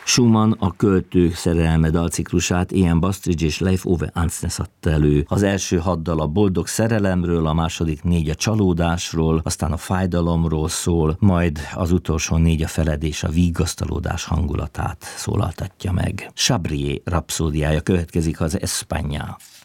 Schumann a Költő szerelme dalciklusát Ian Bastridge és Leif Ove Ansnes adta elő. Az első 6 dal a boldog szerelemről, a második 4 a csalódásról, aztán a fájdalomról szól, majd az utolsó 4 a feledés, a vigasztalódás hangulatát szólaltatja meg. Chabrier rapszódiája következik az España.